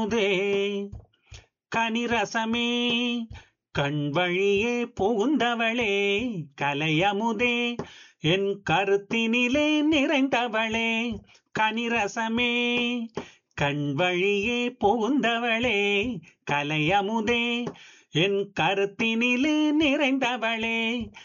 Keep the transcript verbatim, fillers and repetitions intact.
முதே கனிரசமே கண் வழியே புகுந்தவளே கலையமுதே என் கருத்தினிலே நிறைந்தவளே கனிரசமே கண் வழியே புகுந்தவளே கலையமுதே என் கருத்தினிலே நிறைந்தவளே